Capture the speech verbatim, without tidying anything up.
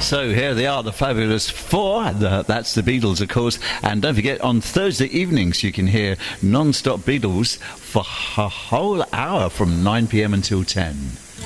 So here they are, the Fabulous Four. The, that's the Beatles, of course. And don't forget, on Thursday evenings, you can hear non-stop Beatles for a whole hour from nine p.m. until ten.